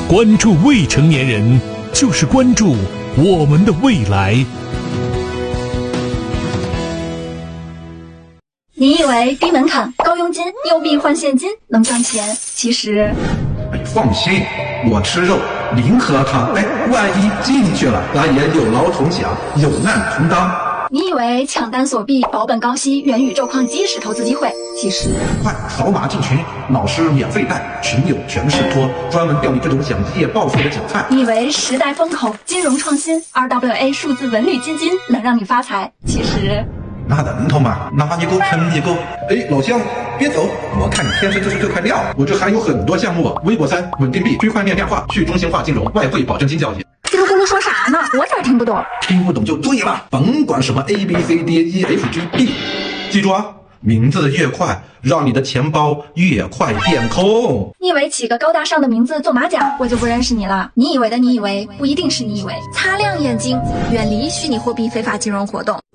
关注未成年人，就是关注我们的未来。 你以为低门槛、高佣金、有币换现金能赚钱？其实， 放心，我吃肉，零喝汤。万一进去了，咱也有劳同享，有难同当。 你以为抢单锁币、保本高息、元宇宙矿机是投资机会？其实， 快扫码进群，老师免费带，群友全是托，专门钓你这种想一夜暴富的韭菜。 你以为时代风口、金融创新、RWA 数字文旅基金能让你发财？其实， 那能头吗？拿你够坑你够！老乡，别走！我看你天生就是这块料。我这还有很多项目，微博3、稳定币、区块链量化、去中心化金融、外汇保证金交易。 叽里咕噜说啥呢？我咋听不懂？ 听不懂就对了，甭管什么 ABCDEFGB， 记住啊，名字越快，让你的钱包越快变空。 你以为起个高大上的名字做马甲，我就不认识你了？你以为的你以为，不一定是你以为。擦亮眼睛，远离虚拟货币非法金融活动。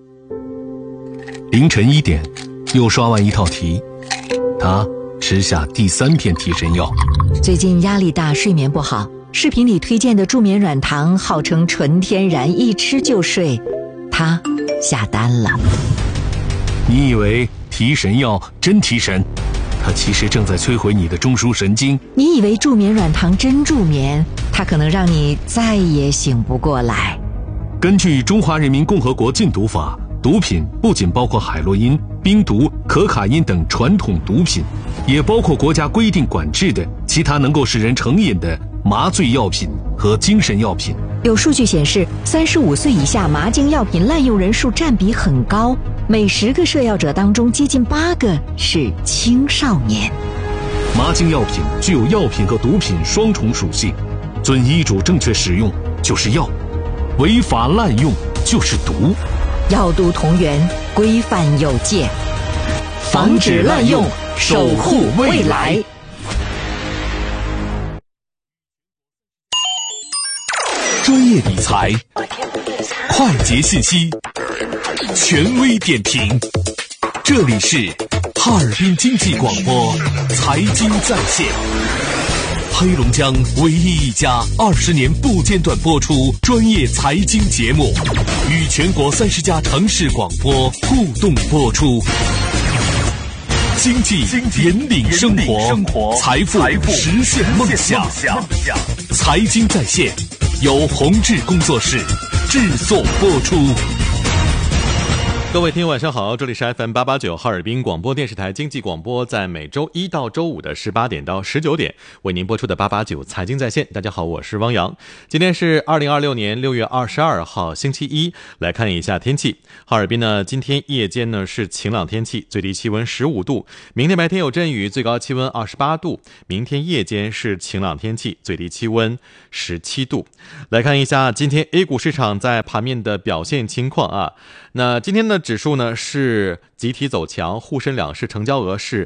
凌晨1点，又刷完一套题，他吃下第3片提神药。 最近压力大，睡眠不好，视频里推荐的助眠软糖号称纯天然，一吃就睡，他下单了。 你以为提神药真提神，它其实正在摧毁你的中枢神经。 你以为助眠软糖真助眠，它可能让你再也醒不过来。 根据《中华人民共和国禁毒法》，毒品不仅包括海洛因、冰毒、可卡因等传统毒品，也包括国家规定管制的其他能够使人成瘾的麻醉药品和精神药品。 有数据显示，35岁以下麻精药品滥用人数占比很高，每10个摄药者当中接近8个是青少年。 麻精药品具有药品和毒品双重属性，遵医嘱正确使用就是药，违法滥用就是毒。 药毒同源，规范有界， 防止滥用，守护未来。专业理财，快捷信息，权威点评，这里是哈尔滨经济广播财经在线，黑龙江唯一一家20年不间断播出专业财经节目，与全国30家城市广播互动播出。经济引领生活，财富实现梦想。财经在线由宏志工作室制作播出。各位听友晚上好，这里是 FM889 哈尔滨广播电视台经济广播，在每周1到周5的18点到19点为您播出的889财经在线。大家好，我是汪洋。今天是2026年6月22号星期一，来看一下天气。哈尔滨呢，今天夜间呢是晴朗天气，最低气温15度，明天白天有阵雨，最高气温28度，明天夜间是晴朗天气，最低气温17度。来看一下今天 A 股市场在盘面的表现情况啊。那今天的指数呢是集体走强，沪深两市成交额是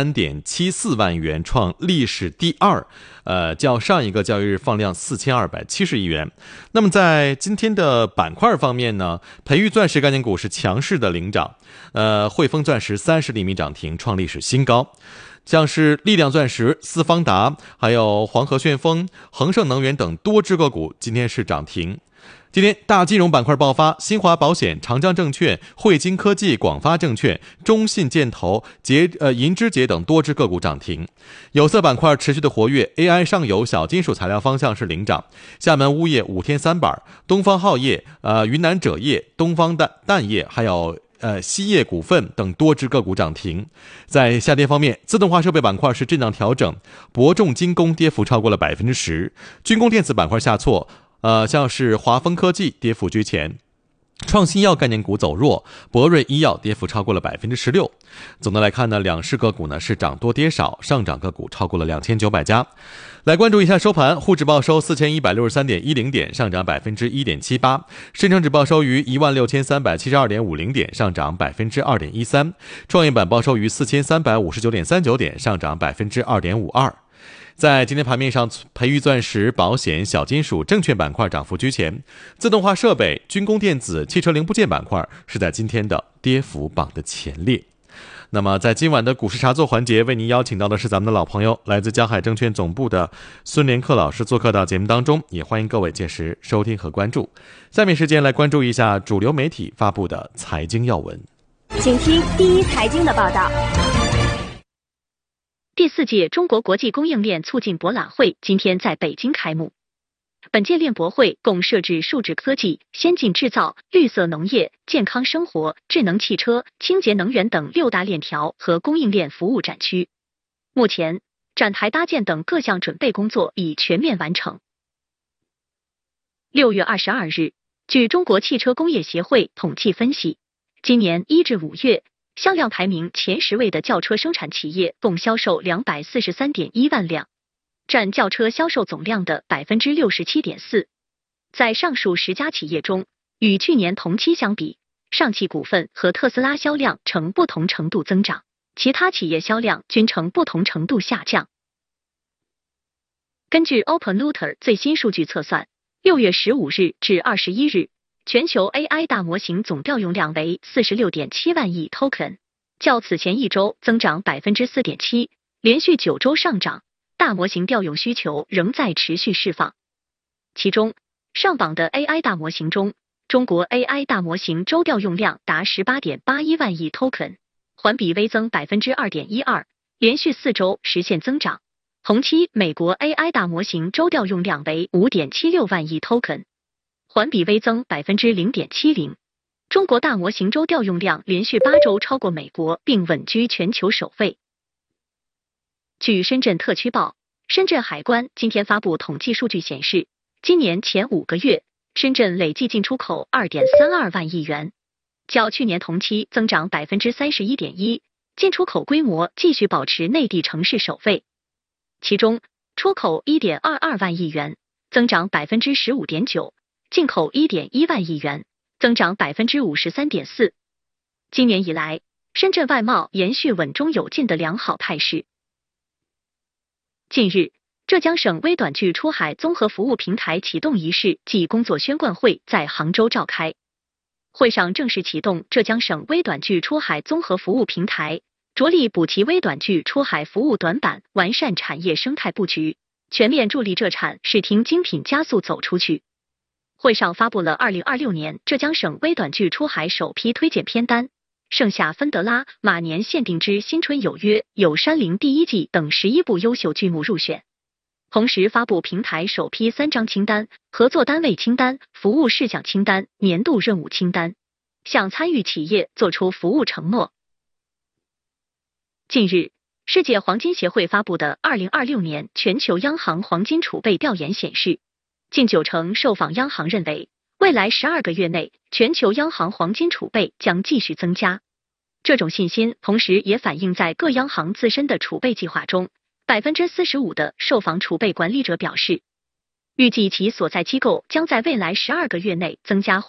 3.74 万元，创历史第2，较上一个交易日放量4270亿元。那么在今天的板块方面呢，培育钻石概念股是强势的领涨，汇丰钻石30厘米涨停，创历史新高。像是力量钻石、四方达、还有黄河旋风、恒盛能源等多只个股今天是涨停。今天大金融板块爆发，新华保险、长江证券、汇金科技、广发证券、中信建投、银之杰等多只个股涨停。有色板块持续的活跃， AI 上游、小金属材料方向是领涨，厦门钨业5天3板，东方浩业、云南锗业、东方氮业还有锡业股份等多只个股涨停。在下跌方面，自动化设备板块是震荡调整，博众精工跌幅超过了 10%， 军工电子板块下挫，像是华丰科技跌幅居前，创新药概念股走弱，博瑞医药跌幅超过了 16%。 总的来看呢，两市个股呢是涨多跌少，上涨个股超过了2900家。来关注一下收盘，沪指报收 4163.10 点，上涨 1.78%， 深成指报收于 16372.50 点，上涨 2.13%， 创业板报收于 4359.39 点，上涨 2.52%。在今天盘面上，培育钻石、保险、小金属、证券板块涨幅居前，自动化设备、军工电子、汽车零部件板块是在今天的跌幅榜的前列。 那么在今晚的股市茶座环节，为您邀请到的是咱们的老朋友，来自江海证券总部的孙连克老师做客到节目当中，也欢迎各位届时收听和关注。下面时间来关注一下主流媒体发布的财经要闻。 请听第一财经的报道。第4届中国国际供应链促进博览会今天在北京开幕。本届链博会共设置数字科技、先进制造、绿色农业、健康生活、智能汽车、清洁能源等6大链条和供应链服务展区。目前，展台搭建等各项准备工作已全面完成。6月22日，据中国汽车工业协会统计分析，今年1至5月，销量排名前10位的轿车生产企业共销售243.1万辆，占轿车销售总量的 67.4%。在上述10家企业中，与去年同期相比，上汽股份和特斯拉销量呈不同程度增长，其他企业销量均呈不同程度下降。根据 OpenLooter 最新数据测算，6月15日至21日，全球 AI 大模型总调用量为 46.7 万亿 token， 较此前一周增长 4.7%， 连续9周上涨，大模型调用需求仍在持续释放。其中，上榜的 AI 大模型中，中国 AI 大模型周调用量达 18.81 万亿 token， 环比微增 2.12%， 连续4周实现增长。同期美国 AI 大模型周调用量为 5.76 万亿 token，环比微增 0.70%， 中国大模型周调用量连续8周超过美国，并稳居全球首位。据深圳特区报，深圳海关今天发布统计数据显示，今年前5个月，深圳累计进出口 2.32 万亿元，较去年同期增长 31.1%， 进出口规模继续保持内地城市首位。其中，出口 1.22 万亿元，增长 15.9%。进口 1.1 万亿元，增长 53.4%。今年以来，深圳外贸延续稳中有进的良好态势。近日，浙江省微短距出海综合服务平台启动仪式暨工作宣贯会在杭州召开。会上正式启动浙江省微短距出海综合服务平台，着力补齐微短距出海服务短板，完善产业生态布局，全面助力浙产视听精品加速走出去。会上发布了2026年浙江省微短距出海首批推荐片单，盛夏芬德拉、马年限定之新春有约、有山林第1季等11部优秀剧目入选。同时发布平台首批3张清单、合作单位清单、服务事项清单、年度任务清单，向参与企业做出服务承诺。近日，世界黄金协会发布的2026年全球央行黄金储备调研显示，近90%受访央行认为，未来12个月内，全球央行黄金储备将继续增加。这种信心同时也反映在各央行自身的储备计划中。45%的受访储备管理者表示，预计其所在机构将在未来12个月内增加